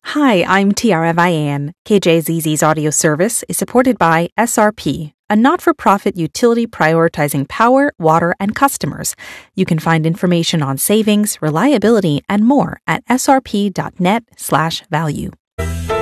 Hi, I'm Tiara Vian. KJZZ's audio service is supported by SRP, a not-for-profit utility prioritizing power, water, and customers. You can find information on savings, reliability, and more at srp.net/value.